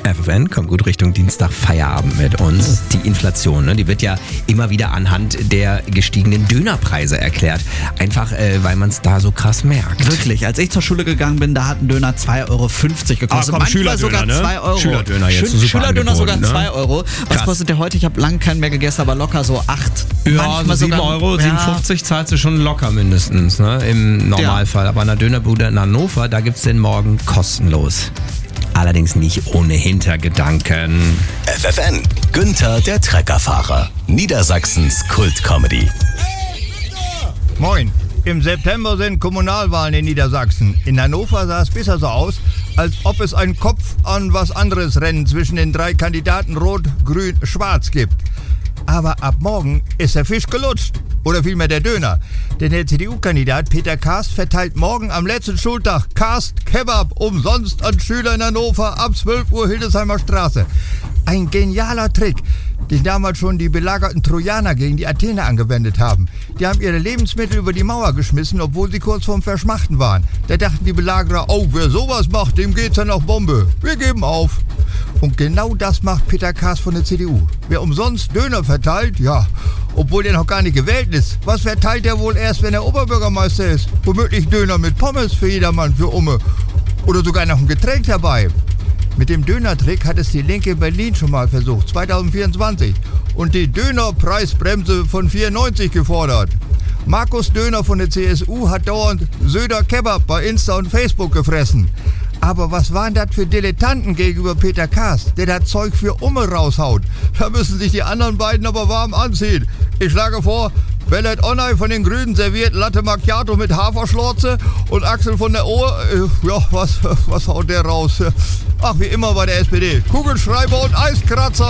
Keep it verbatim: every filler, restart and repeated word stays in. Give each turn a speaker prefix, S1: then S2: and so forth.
S1: F F N kommt gut Richtung Dienstag Feierabend mit uns. Die Inflation, ne, die wird ja immer wieder anhand der gestiegenen Dönerpreise erklärt. Einfach, äh, weil man es da so krass merkt.
S2: Wirklich, als ich zur Schule gegangen bin, da hat ein Döner zwei Euro fünfzig gekostet.
S1: Ah, komm,
S2: manchmal
S1: Schülerdöner,
S2: sogar
S1: ne?
S2: zwei Euro.
S1: Schülerdöner jetzt,
S2: Schül-
S1: super
S2: Schülerdöner sogar
S1: Angebot,
S2: zwei
S1: ne?
S2: Euro. Was
S1: Krass.
S2: kostet der heute? Ich habe lange keinen mehr gegessen, aber locker so acht.
S1: Ja,
S2: Manchmal
S1: also sieben
S2: sogar,
S1: Euro,
S2: ja.
S1: siebenundfünfzig zahlst du schon locker mindestens, ne? Im Normalfall. Aber an der Dönerbude in Hannover, da gibt's den morgen kostenlos. Allerdings nicht ohne Hintergedanken.
S3: F F N, Günther der Treckerfahrer. Niedersachsens Kult-Comedy.
S4: Moin. Im September sind Kommunalwahlen in Niedersachsen. In Hannover sah es bisher so aus, als ob es ein Kopf an was anderes Rennen zwischen den drei Kandidaten Rot, Grün, Schwarz gibt. Aber ab morgen ist der Fisch gelutscht. Oder vielmehr der Döner. Denn der C D U-Kandidat Peter Karst verteilt morgen am letzten Schultag Karst Kebab umsonst an Schüler in Hannover ab zwölf Uhr Hildesheimer Straße. Ein genialer Trick, den damals schon die belagerten Trojaner gegen die Athener angewendet haben. Die haben ihre Lebensmittel über die Mauer geschmissen, obwohl sie kurz vorm Verschmachten waren. Da dachten die Belagerer, oh, wer sowas macht, dem geht's ja nach Bombe. Wir geben auf. Und genau das macht Peter Karst von der C D U. Wer umsonst Döner verteilt, ja, obwohl der noch gar nicht gewählt ist. Was verteilt er wohl erst, wenn er Oberbürgermeister ist? Womöglich Döner mit Pommes für jedermann, für Umme. Oder sogar noch ein Getränk dabei. Mit dem Dönertrick hat es die Linke in Berlin schon mal versucht, zwanzig vierundzwanzig. Und die Dönerpreisbremse von vierundneunzig gefordert. Markus Döner von der C S U hat dauernd Söder Kebab bei Insta und Facebook gefressen. Aber was waren das für Dilettanten gegenüber Peter Karst, der das Zeug für Umme raushaut? Da müssen sich die anderen beiden aber warm anziehen. Ich schlage vor, Bellet Onay von den Grünen serviert Latte Macchiato mit Haferschlorze und Axel von der Ohr, äh, ja, was, was haut der raus? Ach, wie immer bei der S P D. Kugelschreiber und Eiskratzer.